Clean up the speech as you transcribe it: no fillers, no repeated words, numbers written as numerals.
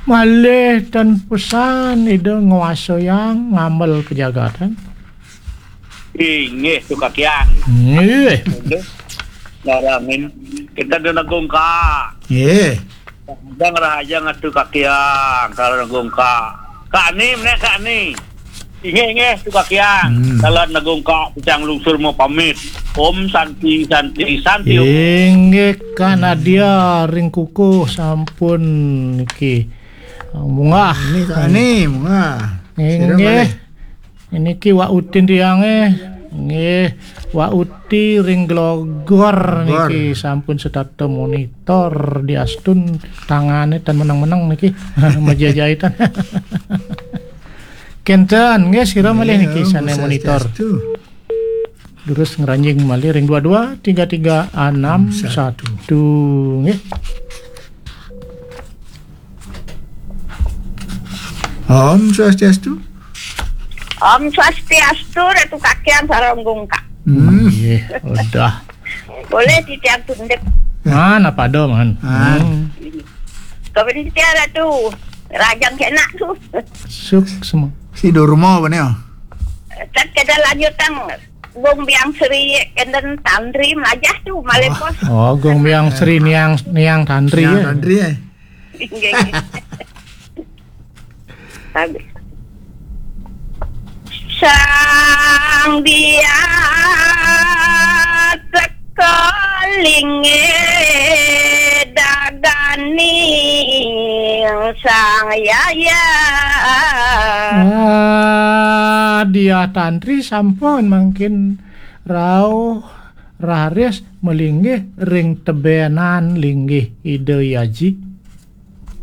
malih dan pesan ide nguasoyang ngambil pejagatan. Inggih tu kakian. Nggih. Darangin kita do nagungka. Nggih. Jang rahaja ngatu kakian kalau nagungka. Kani nek kani. Inggih tu kakian. Kalau nagungka pecang lungsur mau pamit. Om santi. Inggih kan dia ring kukuh sampun iki. Mungah Ini mungah. nggih ini ki wa utin diange nggih wa uti ring glogor niki sampun setata monitor diastun tangane tan menang-menang niki meja jahitan kenten nggih sira malih niki sane monitor terus ngeranjing malih ring 22 33 61 nggih. Om Swastiastu. Om Swastiastu, Ratu Kakian sareng gungka. Nggih, udah. Boleh titiang tundep. Man apa do man? Kami titiang Ratu. Rajang kena tu. Suk semua. Si Durmo bener. Cat kada lanjutan Gong Biang Sri kenden tantri melajah tu malepos. Oh, Gong Biang Sri niang tantri ya. Tantri ya. Habis. Sang biar sekalinge dagani sang yaya. Dia tantri sampun mungkin rau raris melinggih ring tebenan linggih ide yaji.